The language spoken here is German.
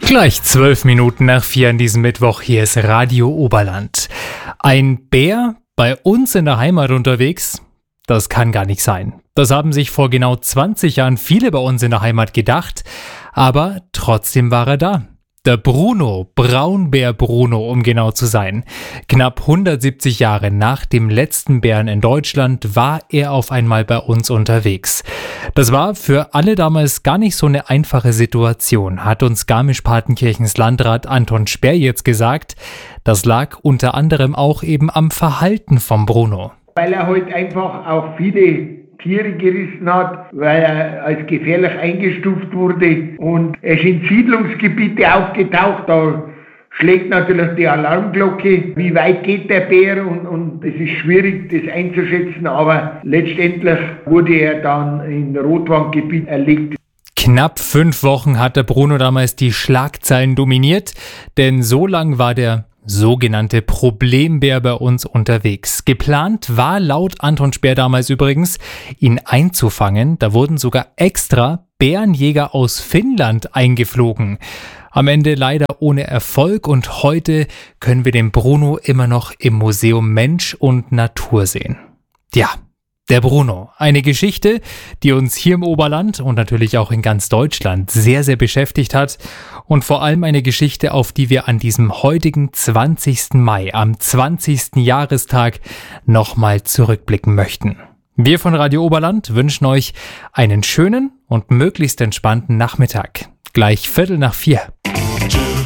Gleich 12 Minuten nach 4 an diesem Mittwoch, hier ist Radio Oberland. Ein Bär bei uns in der Heimat unterwegs? Das kann gar nicht sein. Das haben sich vor genau 20 Jahren viele bei uns in der Heimat gedacht, aber trotzdem war er da. Der Bruno, Braunbär Bruno, um genau zu sein. Knapp 170 Jahre nach dem letzten Bären in Deutschland war er auf einmal bei uns unterwegs. Das war für alle damals gar nicht so eine einfache Situation, hat uns Garmisch-Partenkirchens Landrat Anton Sperr jetzt gesagt. Das lag unter anderem auch eben am Verhalten von Bruno. Weil er halt einfach auch viele Tiere gerissen hat, weil er als gefährlich eingestuft wurde, und er ist in Siedlungsgebiete aufgetaucht. Da schlägt natürlich die Alarmglocke, wie weit geht der Bär, und es ist schwierig, das einzuschätzen, aber letztendlich wurde er dann in Rotwanggebiet erlegt. Knapp 5 Wochen hat der Bruno damals die Schlagzeilen dominiert, denn so lang war der sogenannte Problembär bei uns unterwegs. Geplant war laut Anton Sperr damals übrigens, ihn einzufangen. Da wurden sogar extra Bärenjäger aus Finnland eingeflogen. Am Ende leider ohne Erfolg, und heute können wir den Bruno immer noch im Museum Mensch und Natur sehen. Ja, der Bruno. Eine Geschichte, die uns hier im Oberland und natürlich auch in ganz Deutschland sehr, sehr beschäftigt hat. Und vor allem eine Geschichte, auf die wir an diesem heutigen 20. Mai, am 20. Jahrestag, nochmal zurückblicken möchten. Wir von Radio Oberland wünschen euch einen schönen und möglichst entspannten Nachmittag. Gleich 3:45.